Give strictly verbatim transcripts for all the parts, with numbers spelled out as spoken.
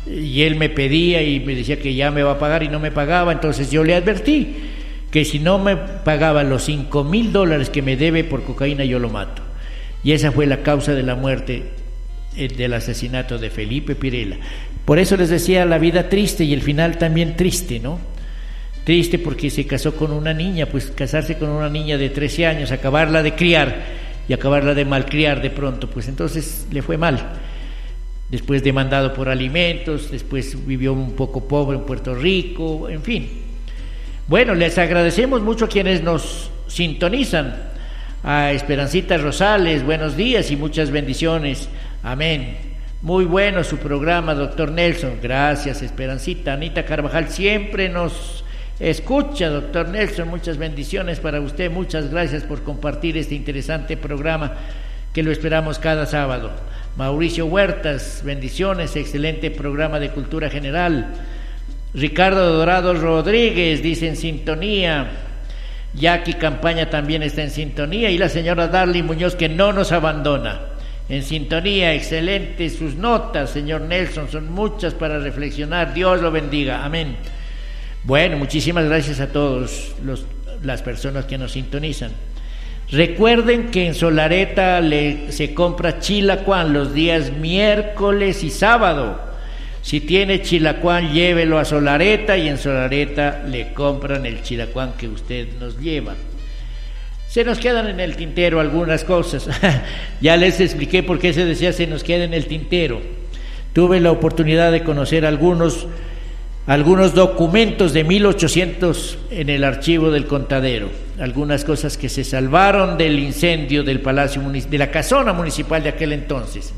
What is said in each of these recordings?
y él me pedía y me decía que ya me va a pagar y no me pagaba. Entonces yo le advertí que si no me pagaba los cinco mil dólares que me debe por cocaína, yo lo mato. Y esa fue la causa de la muerte, eh, del asesinato de Felipe Pirela. Por eso les decía, la vida triste y el final también triste, ¿no? Triste porque se casó con una niña, pues casarse con una niña de trece años, acabarla de criar y acabarla de malcriar de pronto, pues entonces le fue mal. Después demandado por alimentos, después vivió un poco pobre en Puerto Rico, en fin. Bueno, les agradecemos mucho a quienes nos sintonizan. A Esperancita Rosales, buenos días y muchas bendiciones. Amén. Muy bueno su programa, doctor Nelson. Gracias, Esperancita. Anita Carvajal siempre nos escucha, doctor Nelson. Muchas bendiciones para usted. Muchas gracias por compartir este interesante programa que lo esperamos cada sábado. Mauricio Huertas, bendiciones. Excelente programa de cultura general. Ricardo Dorado Rodríguez dice en sintonía. Jackie Campaña también está en sintonía, y la señora Darly Muñoz, que no nos abandona, en sintonía. Excelentes sus notas, señor Nelson, son muchas para reflexionar. Dios lo bendiga, amén. Bueno, muchísimas gracias a todos los, las personas que nos sintonizan. Recuerden que en Solareta le, se compra chilacuán los días miércoles y sábado. Si tiene chilacuán, llévelo a Solareta y en Solareta le compran el chilacuán que usted nos lleva. Se nos quedan en el tintero algunas cosas. Ya les expliqué por qué se decía se nos queda en el tintero. Tuve la oportunidad de conocer algunos, algunos documentos de mil ochocientos en el archivo del Contadero. Algunas cosas que se salvaron del incendio del Palacio Municipal, de la casona municipal de aquel entonces.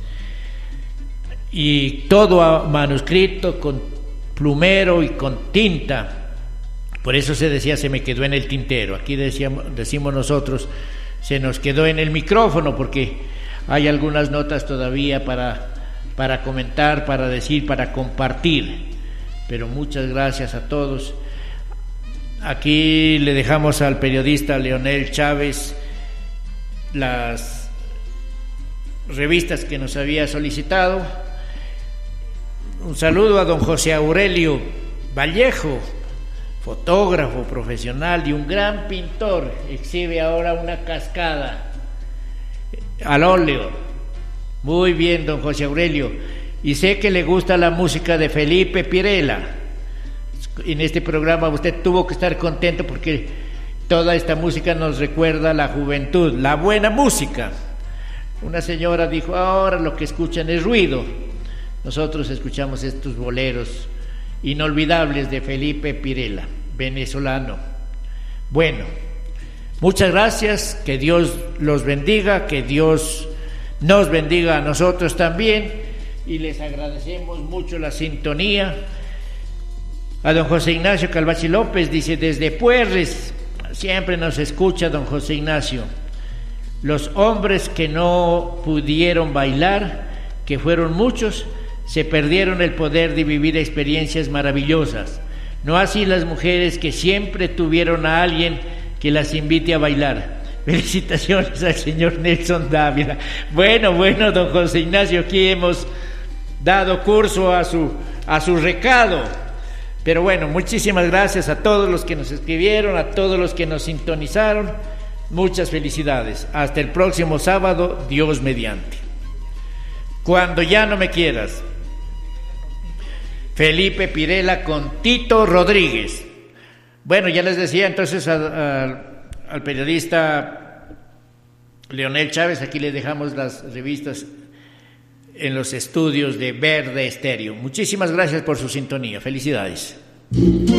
Y todo manuscrito con plumero y con tinta. Por eso se decía se me quedó en el tintero. Aquí decíamos, decimos nosotros se nos quedó en el micrófono, porque hay algunas notas todavía para, para comentar, para decir, para compartir. Pero muchas gracias a todos. Aquí le dejamos al periodista Leonel Chávez las revistas que nos había solicitado. Un saludo a don José Aurelio Vallejo, fotógrafo profesional y un gran pintor. Exhibe ahora una cascada al óleo. Muy bien, don José Aurelio. Y sé que le gusta la música de Felipe Pirela. En este programa usted tuvo que estar contento porque toda esta música nos recuerda la juventud, la buena música. Una señora dijo, ahora lo que escuchan es ruido. Nosotros escuchamos estos boleros inolvidables de Felipe Pirela, venezolano. Bueno, muchas gracias, que Dios los bendiga, que Dios nos bendiga a nosotros también, y les agradecemos mucho la sintonía. A don José Ignacio Calvachi López dice, desde Puerres, siempre nos escucha don José Ignacio. Los hombres que no pudieron bailar, que fueron muchos, se perdieron el poder de vivir experiencias maravillosas. No así las mujeres que siempre tuvieron a alguien que las invite a bailar. Felicitaciones al señor Nelson Dávila. Bueno, bueno, don José Ignacio, aquí hemos dado curso a su, a su recado. Pero bueno, muchísimas gracias a todos los que nos escribieron, a todos los que nos sintonizaron. Muchas felicidades. Hasta el próximo sábado, Dios mediante. Cuando ya no me quieras. Felipe Pirela con Tito Rodríguez. Bueno, ya les decía entonces a, a, al periodista Leonel Chávez, aquí le dejamos las revistas en los estudios de Verde Estéreo. Muchísimas gracias por su sintonía. Felicidades.